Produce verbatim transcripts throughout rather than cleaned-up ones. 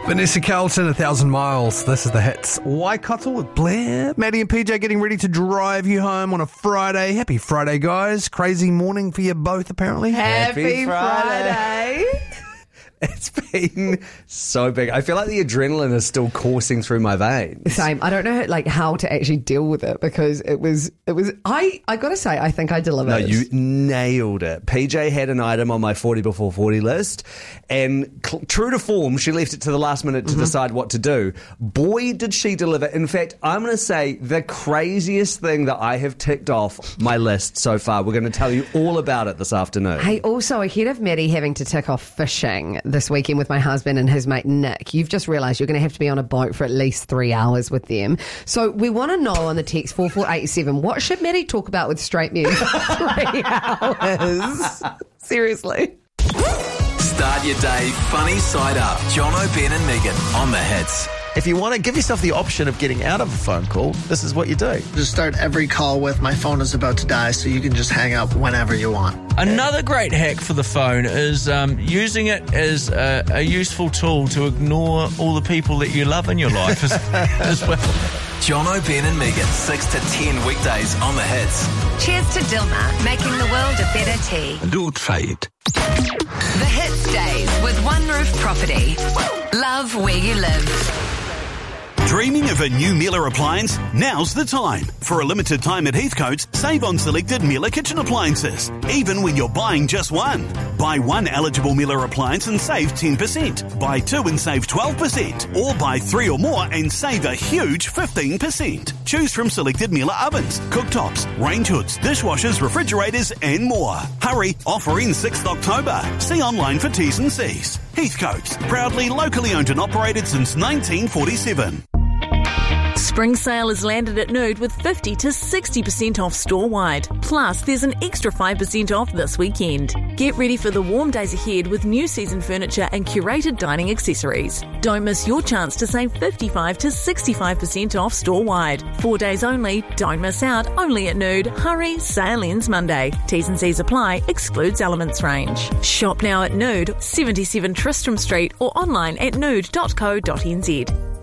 Vanessa Carlton, A Thousand Miles. This is the hits. Waikato with Blair. Maddie and P J getting ready to drive you home on a Friday. Happy Friday, guys. Crazy morning for you both, apparently. Happy, Happy Friday. Friday. It's been so big. I feel like the adrenaline is still coursing through my veins. Same. I don't know like how to actually deal with it because it was it was I I gotta say I think I delivered. No, you nailed it. P J had an item on my forty before forty list, and cl- true to form, she left it to the last minute to mm-hmm. decide what to do. Boy, did she deliver. In fact, I'm going to say the craziest thing that I have ticked off my list so far. We're going to tell you all about it this afternoon. Hey, also ahead of Maddie having to tick off fishing this weekend with my husband and his mate Nick, you've just realised you're going to have to be on a boat for at least three hours with them. So we want to know on the text four four eight seven, what should Maddie talk about with straight music for three hours? Seriously. Start your day funny side up. Jono, Ben and Megan on the hits. If you want to give yourself the option of getting out of a phone call, this is what you do. Just start every call with my phone is about to die so you can just hang up whenever you want. Another great hack for the phone is um, using it as a, a useful tool to ignore all the people that you love in your life as, as well. Jono, Ben and Megan, six to ten weekdays on the hits. Cheers to Dilmah, making the world a better tea. Don't fade. The Hits Days with One Roof Property. Love where you live. Dreaming of a new Miele appliance? Now's the time. For a limited time at Heathcote's, save on selected Miele kitchen appliances, even when you're buying just one. Buy one eligible Miele appliance and save ten percent. Buy two and save twelve percent. Or buy three or more and save a huge fifteen percent. Choose from selected Miele ovens, cooktops, range hoods, dishwashers, refrigerators and more. Hurry, offer ends sixth of October. See online for T's and C's. Heathcote's, proudly locally owned and operated since nineteen forty-seven. Spring sale is landed at Nude with fifty to sixty percent off store-wide. Plus, there's an extra five percent off this weekend. Get ready for the warm days ahead with new season furniture and curated dining accessories. Don't miss your chance to save fifty-five to sixty-five percent off store-wide. Four days only. Don't miss out. Only at Nude. Hurry, sale ends Monday. T's and C's apply. Excludes Elements range. Shop now at Nude, seventy-seven Tristram Street or online at nude dot co dot n z.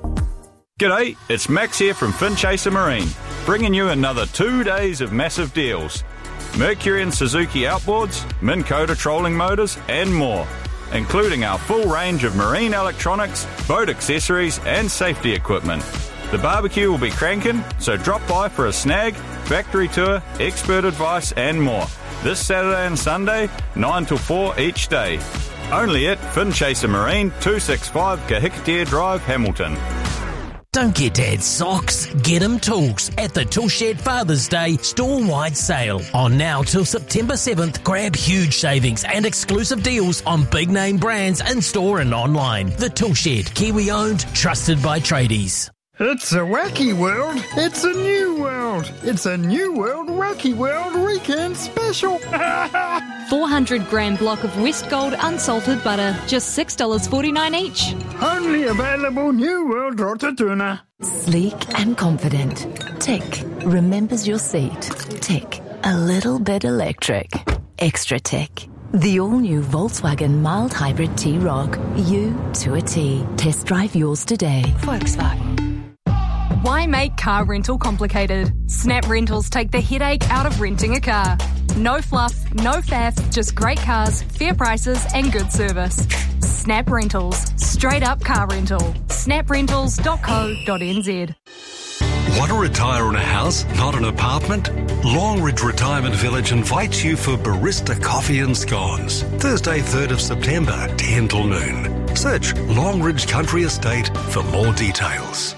G'day, it's Max here from Finchaser Marine, bringing you another two days of massive deals. Mercury and Suzuki outboards, Minn Kota trolling motors and more, including our full range of marine electronics, boat accessories and safety equipment. The barbecue will be cranking, so drop by for a snag, factory tour, expert advice and more. This Saturday and Sunday, nine till four each day. Only at Finchaser Marine, two sixty-five Kahikatea Drive, Hamilton. Don't get Dad's socks, get him tools at the Toolshed Father's Day store-wide sale. On now till September seventh, grab huge savings and exclusive deals on big-name brands in-store and online. The Toolshed, Kiwi-owned, trusted by tradies. It's a wacky world. It's a new world. It's a new world wacky world weekend special. four hundred gram block of West Gold unsalted butter, just six dollars forty-nine each. Only available New World Rotatuna. Sleek and confident. Tick. Remembers your seat. Tick. A little bit electric. Extra tick. The all-new Volkswagen mild hybrid T-Roc. You to a T. Test drive yours today. Volkswagen. Why make car rental complicated? Snap Rentals take the headache out of renting a car. No fluff, no faff, just great cars, fair prices and good service. Snap Rentals. Straight up car rental. snap rentals dot co dot n z. Want to retire in a house, not an apartment? Longridge Retirement Village invites you for Barista Coffee and Scones. Thursday, third of September, ten till noon. Search Longridge Country Estate for more details.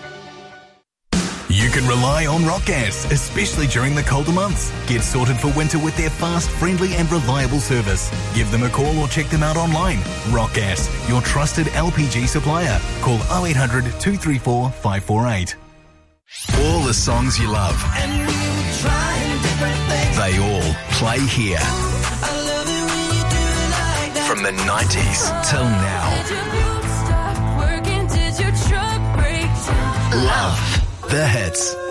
You can rely on Rock Gas, especially during the colder months. Get sorted for winter with their fast, friendly and reliable service. Give them a call or check them out online. Rock Gas, your trusted L P G supplier. Call oh eight hundred, two three four, five four eight. All the songs you love. And you they all play here. I love it when you do it like that. From the nineties till now. Love the hits.